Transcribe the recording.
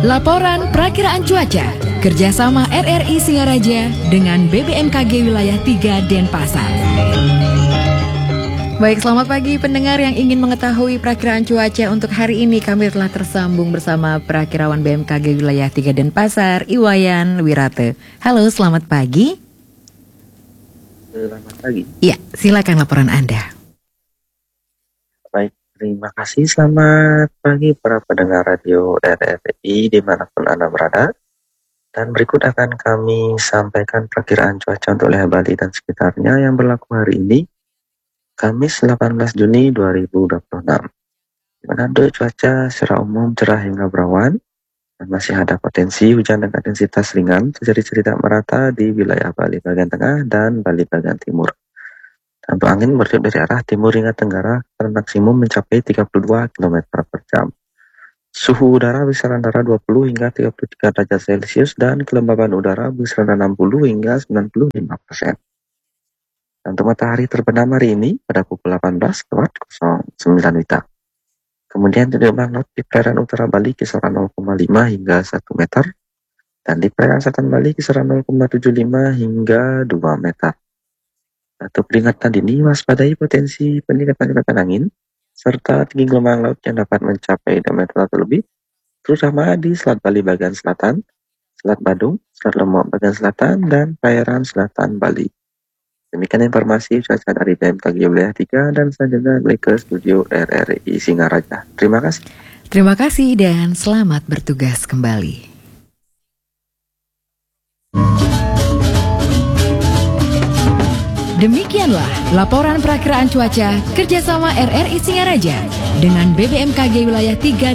Laporan Prakiraan Cuaca kerjasama RRI Singaraja dengan BBMKG Wilayah 3 Denpasar. Baik, selamat pagi pendengar yang ingin mengetahui perakiraan cuaca untuk hari ini. Kami telah tersambung bersama Perakirawan BMKG Wilayah 3 Denpasar, Iwayan Wirate. Halo, selamat pagi. Selamat pagi. Ya, silakan laporan Anda. Baik, terima kasih. Selamat pagi para pendengar radio RRI dimanapun Anda berada. Dan berikut akan kami sampaikan perkiraan cuaca untuk wilayah Bali dan sekitarnya yang berlaku hari ini, Kamis 18 Juni 2026. Di mana cuaca secara umum cerah hingga berawan, dan masih ada potensi hujan dengan intensitas ringan terjadi tidak merata di wilayah Bali bagian tengah dan Bali bagian timur. Untuk angin bertiup dari arah timur hingga tenggara dan maksimum mencapai 32 km per jam. Suhu udara besaran antara 20 hingga 33 derajat Celcius dan kelembaban udara besaran 60 hingga 95%. Untuk matahari terbenam hari ini pada pukul 18.09 WITA. Kemudian titik laut di perairan utara Bali kisaran 0,5 hingga 1 meter. Dan di perairan selatan Bali kisaran 0,75 hingga 2 meter. Untuk peringatan dini, waspadai potensi peningkatan angin, serta tinggi gelombang laut yang dapat mencapai 2 meter atau lebih, terutama di Selat Bali bagian selatan, Selat Badung, Selat Lombok bagian selatan, dan perairan selatan Bali. Demikian informasi cuaca dari BMKG Wilayah 3 dan selanjutnya balik ke studio RRI Singaraja. Terima kasih. Terima kasih dan selamat bertugas kembali. Demikianlah laporan perakiraan cuaca kerjasama RRI Singaraja dengan BBMKG Wilayah 3